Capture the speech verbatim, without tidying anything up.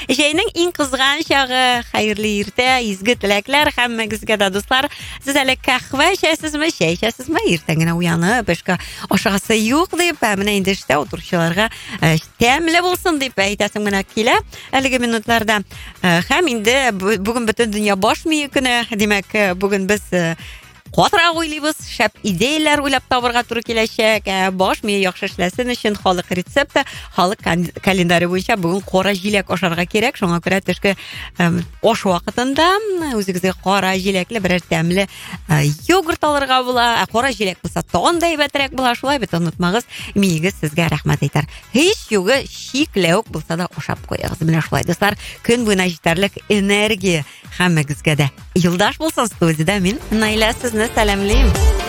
Җәйнең иң кызган чагы, хәерле иртә, изге теләкләр һәммәгезгә дә дуслар. Сез әле кахва эчәсезме, чәй эчәсезме? Иртән генә уянып, эшкә ашагысы юк дип, менә инде эштә утыручыларга тәмле булсын дип әйтәсем генә килә. Әлеге минутларда һәм инде бүген бөтен дөнья баш мие көне, димәк, бүген без Катырак уйлыйбыз, шәп идеяләр уйлап табырга туры киләчәк. Баш мие яхшы эшләсен өчен халык рецепты, халык календаре буенча бүген кара җиләк ашарга кирәк. Шуңа күрә төшке аш вакытында үзегезгә кара җиләкле берәр тәмле йогурт алырга була. Кара җиләк булса тагын да әйбәтрәк була. Шулай бит, онытмагыз, миегез сезгә рәхмәт әйтәр. Һич югы шикләүк булса да ашап куягыз. Менә шулай, дуслар, көн буена җитәрлек энергия һәммәгезгә дә. Юлдаш булсын студияда, мин Наилә сезне сәламлыйм.